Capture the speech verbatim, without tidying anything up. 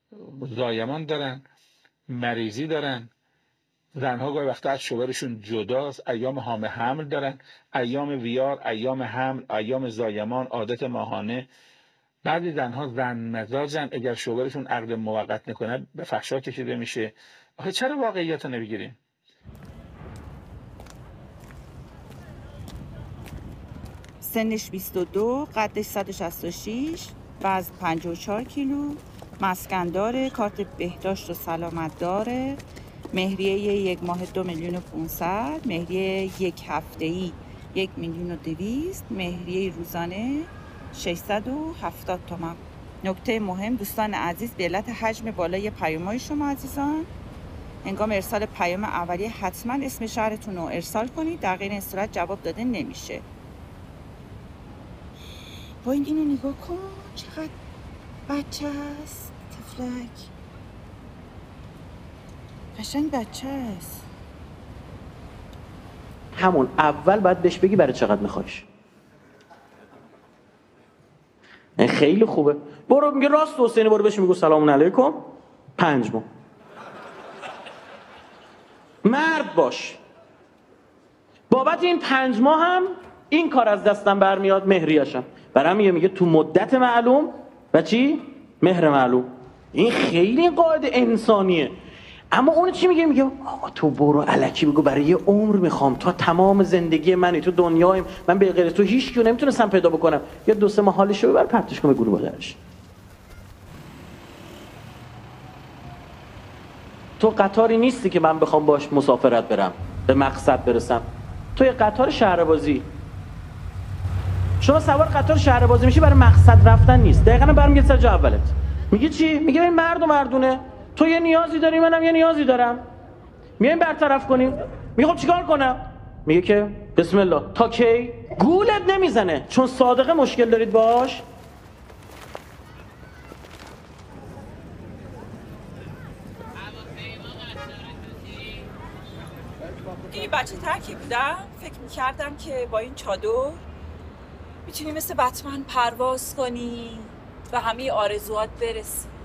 زایمان دارن، مریضی دارن، زنها گاهی وقتا از شوهرشون جداست، ایام حامل حمل دارن، ایام ویار، ایام حمل، ایام زایمان، عادت ماهانه. بعضی زنها زن مزاجن، اگر شوهرشون عقد موقت نکنه به فحشا کشیده میشه. آخه چرا واقعیت رو نمیگیریم؟ سنش بیست و دو، قدش صد و شصت و شش، وزن پنجاه و چهار کیلو، مسکن داره، کارت بهداشت و سلامت داره، مهریه یک ماه دو میلیون و پونصد، مهریه یک هفته‌ای یک میلیون و دویست، مهریه روزانه ششصد و هفتاد تومان. نکته مهم دوستان عزیز، به علت حجم بالای پیام‌های شما عزیزان، هنگام ارسال پیام اولیه حتما اسم شهرتون رو ارسال کنید، در غیر این صورت جواب داده نمیشه. با این اینو نگاه کن چقدر بچه هست، تفلک قشنگ بچه هست. همون اول باید بهش بگی برای چقدر میخوایش. این خیلی خوبه. برو میگه راست حسینی، برو بهش میگو سلام علیکم، پنج ماه. مرد باش. بابت این پنج ماه هم این کار از دستم برمیاد، مهریه‌شم. برام میگه میگه تو مدت معلوم و چی؟ مهر معلوم. این خیلی قاعده انسانیه. اما اون چی میگه؟ میگه آقا تو برو الکی بگو برای یه عمر میخوام، تو تمام زندگی منی، تو دنیایم، من به غیر تو هیچ کیو نمیتونستم پیدا بکنم. یا دو سه ماه حالشو ببر پرتش کن به گروه بغرش. تو قطاری نیستی که من بخوام باش مسافرت برم به مقصد برسم. تو یه قطار شهربازی. شما سوار قطار شهربازی میشی برای مقصد رفتن نیست. دقیقاً برمیگرد سر جا اولت. میگه چی؟ میگه این مرد و مردونه. تو یه نیازی داری، منم یه نیازی دارم. میایم برطرف کنیم. میگه خب چیکار کنم؟ میگه که بسم الله. تا کی؟ گولت نمیزنه چون صادقه مشکل دارید باش. دیدی بچه ترکی بودم، فکر میکردم که با این چادر میتونی مثل بتمن پرواز کنی و همه آرزوات برسی.